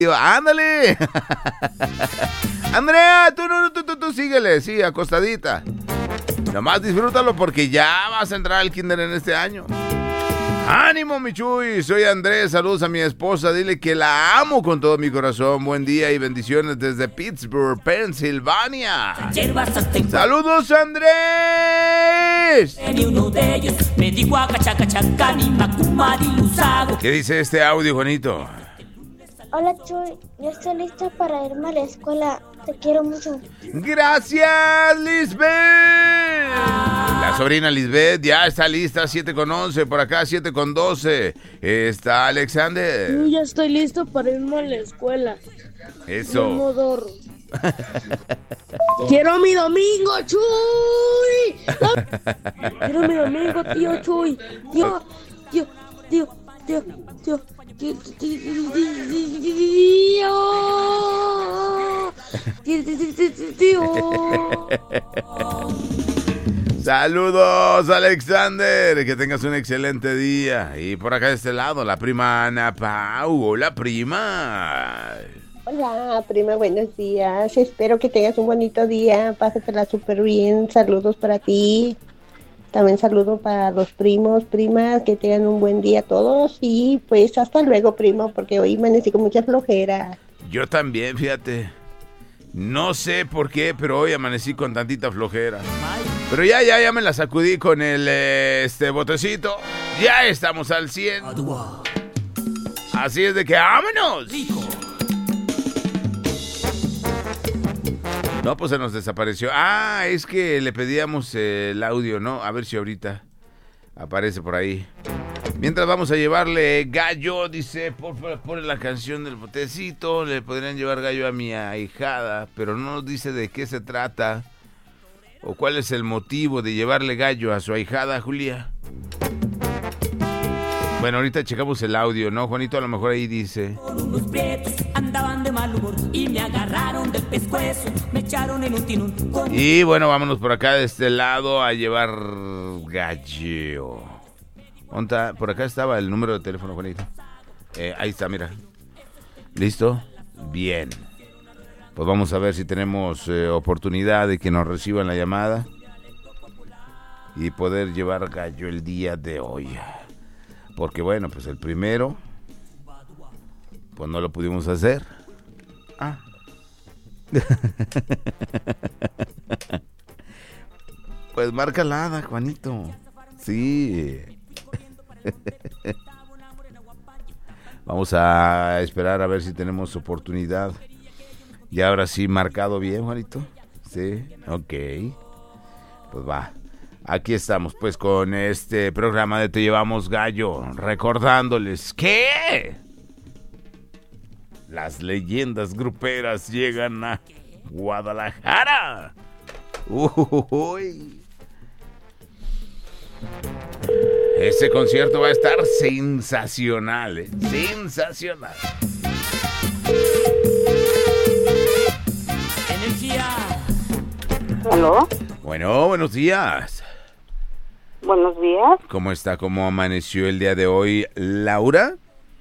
Ándale. Andrea, tú síguele, sí, acostadita. Nomás disfrútalo porque ya vas a entrar al kinder en este año. ¡Ánimo, mi Chuy! Soy Andrés, saludos a mi esposa, dile que la amo con todo mi corazón. Buen día y bendiciones desde Pittsburgh, Pensilvania. ¡Saludos, Andrés! ¿Qué dice este audio, Juanito? Hola, Chuy, ya estoy lista para irme a la escuela. Te quiero mucho. ¡Gracias, Lisbeth! La sobrina Lisbeth ya está lista, 7:11. Por acá, 7:12. Está Alexander. Yo ya estoy listo para irme a la escuela. Eso. Modorro. ¡Quiero mi domingo, Chuy! ¡Quiero mi domingo, tío Chuy! Tío. Saludos, Alexander, que tengas un excelente día. Y por acá de este lado, la prima Ana Pau. Hola, prima. Hola, prima, buenos días. Espero que tengas un bonito día. Pásatela súper bien. Saludos para ti. También saludo para los primos, primas, que tengan un buen día todos. Y pues hasta luego, primo, porque hoy amanecí con mucha flojera. Yo también, fíjate. No sé por qué, pero hoy amanecí con tantita flojera. Pero ya me la sacudí con el botecito. Ya estamos al 100. Así es de que ¡vámonos! No, pues se nos desapareció. Ah, es que le pedíamos el audio, ¿no? A ver si ahorita aparece por ahí. Mientras vamos a llevarle gallo, dice, por la canción del botecito. Le podrían llevar gallo a mi ahijada, pero no nos dice de qué se trata o cuál es el motivo de llevarle gallo a su ahijada, Julia. Bueno, ahorita checamos el audio, ¿no, Juanito? A lo mejor ahí dice. Unos prietos andaban de mal humor y me agarraron del pescuezo, me echaron en un tinún. Y bueno, vámonos por acá de este lado a llevar gallo. Por acá estaba el número de teléfono, Juanito. Ahí está, mira. ¿Listo? Bien. Pues vamos a ver si tenemos oportunidad de que nos reciban la llamada y poder llevar gallo el día de hoy. Porque bueno, pues el primero, pues no lo pudimos hacer. Pues marca la hada, Juanito. Sí. Vamos a esperar a ver si tenemos oportunidad. Y ahora sí, marcado bien, Juanito. Sí, ok. Pues va. Aquí estamos pues con este programa de Te Llevamos Gallo, recordándoles que las leyendas gruperas llegan a Guadalajara. Uy. Ese concierto va a estar sensacional, sensacional. Energía. ¿Aló? Bueno, buenos días. Buenos días. ¿Cómo está? ¿Cómo amaneció el día de hoy, Laura?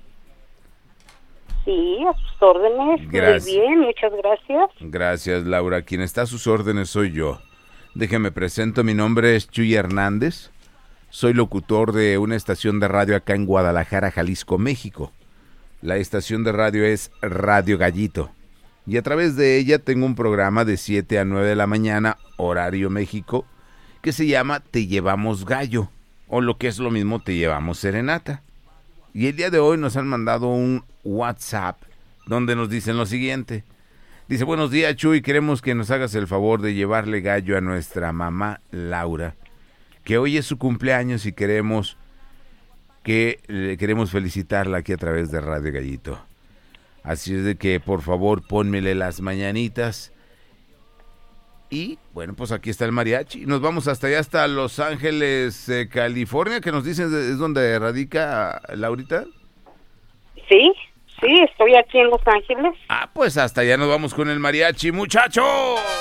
Sí, a sus órdenes. Gracias. Muy bien, muchas gracias. Gracias, Laura. Quien está a sus órdenes soy yo. Déjeme presento, mi nombre es Chuy Hernández. Soy locutor de una estación de radio acá en Guadalajara, Jalisco, México. La estación de radio es Radio Gallito. Y a través de ella tengo un programa de 7 a 9 de la mañana, horario México, que se llama Te Llevamos Gallo, o lo que es lo mismo, Te Llevamos Serenata. Y el día de hoy nos han mandado un WhatsApp donde nos dicen lo siguiente. Dice, buenos días, Chuy, queremos que nos hagas el favor de llevarle gallo a nuestra mamá Laura, que hoy es su cumpleaños y queremos felicitarla aquí a través de Radio Gallito. Así es de que, por favor, pónmele las mañanitas. Y, bueno, pues aquí está el mariachi. Nos vamos hasta allá, hasta Los Ángeles, California, que nos dicen es donde radica Laurita. Sí, estoy aquí en Los Ángeles. Pues hasta allá nos vamos con el mariachi, muchachos.